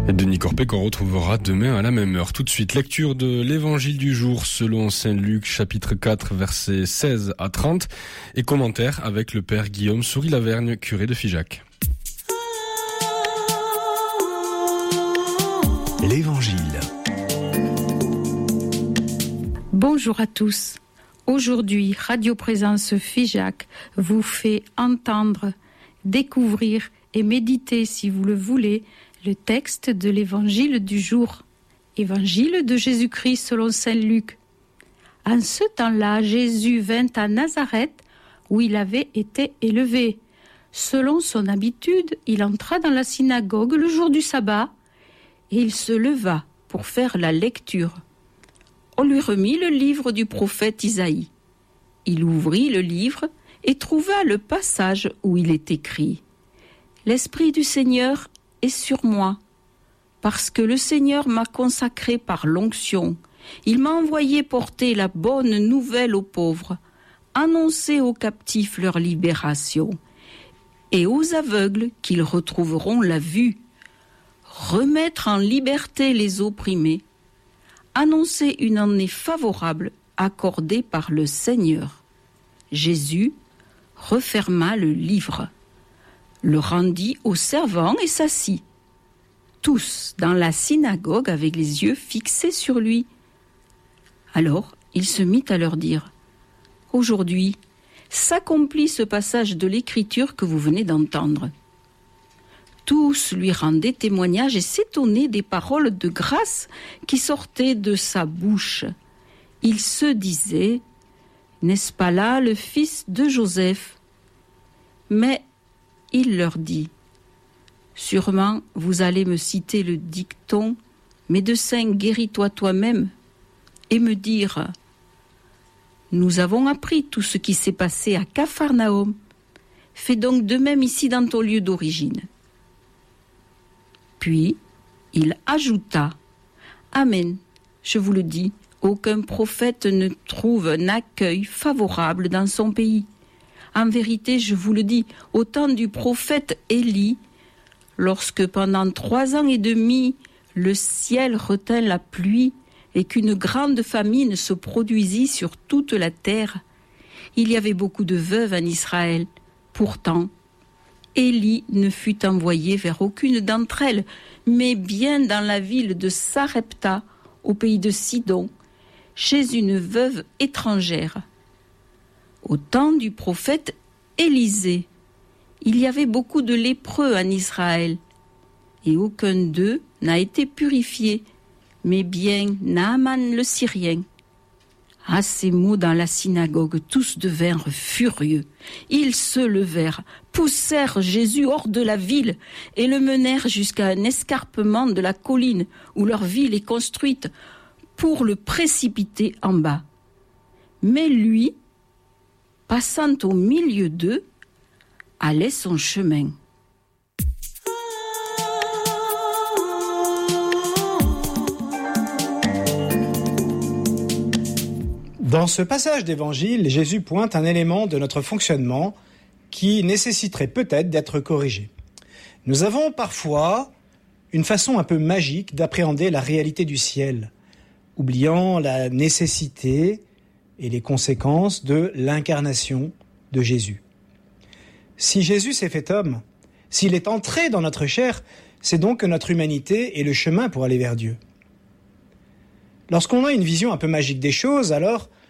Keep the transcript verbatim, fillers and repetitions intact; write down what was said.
Denis Corpet qu'on retrouvera demain à la même heure. Tout de suite, lecture de l'évangile du jour selon Saint Luc, chapitre quatre, versets seize à trente, et commentaire avec le père Guillaume Souris-Lavergne, curé de Figeac. L'évangile. Bonjour à tous. Aujourd'hui, Radio Présence Figeac vous fait entendre, découvrir et méditer, si vous le voulez, le texte de l'évangile du jour. Évangile de Jésus-Christ selon Saint Luc. En ce temps-là, Jésus vint à Nazareth, où il avait été élevé. Selon son habitude, il entra dans la synagogue le jour du sabbat, et il se leva pour faire la lecture. On lui remit le livre du prophète Isaïe. Il ouvrit le livre et trouva le passage où il est écrit « L'Esprit du Seigneur est sur moi, parce que le Seigneur m'a consacré par l'onction. Il m'a envoyé porter la bonne nouvelle aux pauvres, annoncer aux captifs leur libération, et aux aveugles qu'ils retrouveront la vue, remettre en liberté les opprimés, annoncer une année favorable accordée par le Seigneur. » Jésus referma le livre, le rendit aux servants et s'assit. Tous dans la synagogue avec les yeux fixés sur lui. Alors il se mit à leur dire « Aujourd'hui s'accomplit ce passage de l'Écriture que vous venez d'entendre. » Tous lui rendaient témoignage et s'étonnaient des paroles de grâce qui sortaient de sa bouche. Ils se disaient « N'est-ce pas là le fils de Joseph ?» Mais il leur dit « Sûrement vous allez me citer le dicton « Médecin, guéris-toi toi-même » et me dire « Nous avons appris tout ce qui s'est passé à Capharnaüm. Fais donc de même ici dans ton lieu d'origine. » Puis il ajouta « Amen, je vous le dis, aucun prophète ne trouve un accueil favorable dans son pays. En vérité, je vous le dis, au temps du prophète Élie, lorsque pendant trois ans et demi, le ciel retint la pluie et qu'une grande famine se produisit sur toute la terre, il y avait beaucoup de veuves en Israël. Pourtant, Élie ne fut envoyé vers aucune d'entre elles, mais bien dans la ville de Sarepta, au pays de Sidon, chez une veuve étrangère. Au temps du prophète Élisée, il y avait beaucoup de lépreux en Israël, et aucun d'eux n'a été purifié, mais bien Naaman le Syrien. À ces mots dans la synagogue, tous devinrent furieux. Ils se levèrent, poussèrent Jésus hors de la ville et le menèrent jusqu'à un escarpement de la colline où leur ville est construite pour le précipiter en bas. Mais lui, passant au milieu d'eux, allait son chemin. Dans ce passage d'évangile, Jésus pointe un élément de notre fonctionnement qui nécessiterait peut-être d'être corrigé. Nous avons parfois une façon un peu magique d'appréhender la réalité du ciel, oubliant la nécessité et les conséquences de l'incarnation de Jésus. Si Jésus s'est fait homme, s'il est entré dans notre chair, c'est donc que notre humanité est le chemin pour aller vers Dieu. Lorsqu'on a une vision un peu magique des choses, alors